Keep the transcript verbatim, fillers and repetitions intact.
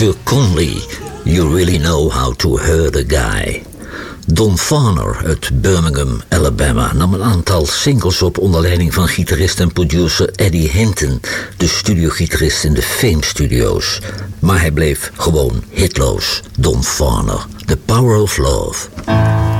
mister Conley, You Really Know How to Hurt a Guy. Don Farner uit Birmingham, Alabama, nam een aantal singles op onder leiding van gitarist en producer Eddie Hinton, de studiogitarist in de Fame Studios. Maar hij bleef gewoon hitloos. Don Farner, The Power of Love.